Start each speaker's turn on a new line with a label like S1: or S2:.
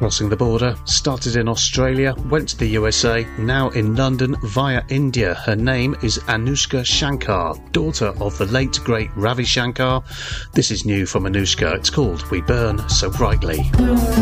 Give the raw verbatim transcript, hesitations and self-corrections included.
S1: crossing the border, started in Australia, went to the U S A, now in London via India. Her name is Anushka Shankar, daughter of the late great Ravi Shankar. This is new from Anushka. It's called We Burn So Brightly.